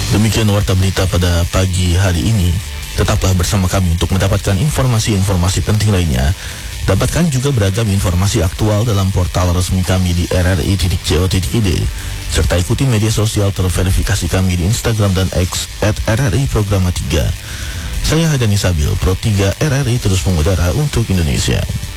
Demikian warta berita pada pagi hari ini. Tetaplah bersama kami untuk mendapatkan informasi-informasi penting lainnya. Dapatkan juga beragam informasi aktual dalam portal resmi kami di rri.co.id. Serta ikuti media sosial terverifikasi kami di Instagram dan X @RRI Programa 3. Saya Hadani Sabil, Pro 3 RRI terus mengudara untuk Indonesia.